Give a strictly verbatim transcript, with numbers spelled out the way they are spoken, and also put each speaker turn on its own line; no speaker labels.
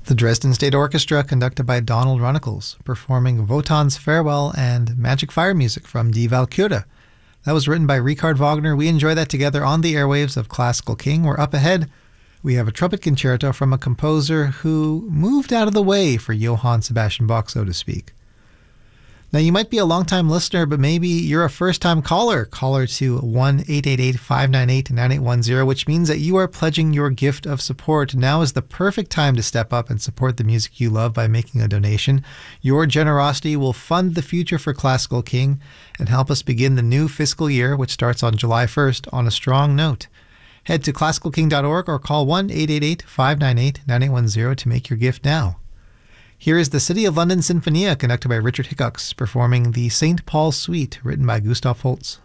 The Dresden State Orchestra, conducted by Donald Runnicles, performing Wotan's Farewell and Magic Fire music from Die Walküre. That was written by Richard Wagner. We enjoy that together on the airwaves of Classical King. We're up ahead. We have a trumpet concerto from a composer who moved out of the way for Johann Sebastian Bach, so to speak. Now, you might be a long-time listener, but maybe you're a first-time caller. Caller to one eight eight eight, five nine eight, nine eight one zero, which means that you are pledging your gift of support. Now is the perfect time to step up and support the music you love by making a donation. Your generosity will fund the future for Classical King and help us begin the new fiscal year, which starts on July first, on a strong note. Head to classical king dot org or call one eight eight eight, five nine eight, nine eight one zero to make your gift now. Here is the City of London Sinfonia, conducted by Richard Hickox, performing the Saint Paul Suite, written by Gustav Holst.